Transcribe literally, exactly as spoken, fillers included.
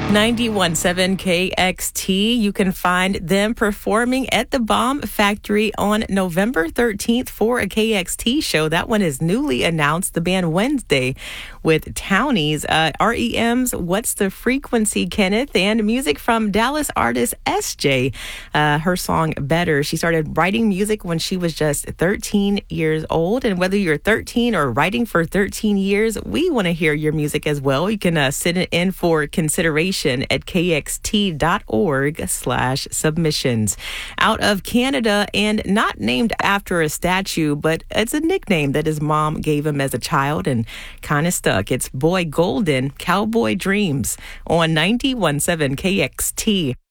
ninety-one point seven K X T. You can find them performing at the Bomb Factory on November thirteenth for a K X T show. That one is newly announced, the band Wednesday with Townies. Uh, R E M's What's the Frequency, Kenneth, and music from Dallas artist S J. Uh, her song Better. She started writing music when she was just thirteen years old. And whether you're thirteen or writing for thirteen years, we want to hear your music as well. You can uh, send it in for consideration at kxt.org slash submissions. Out of Canada, and not named after a statue, but it's a nickname that his mom gave him as a child and kind of stuck. It's Boy Golden, Cowboy Dreams on ninety-one point seven K X T.